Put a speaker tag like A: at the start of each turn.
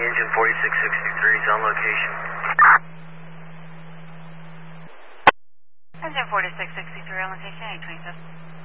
A: engine 4663 is on location.
B: Engine 4663 on location, 827.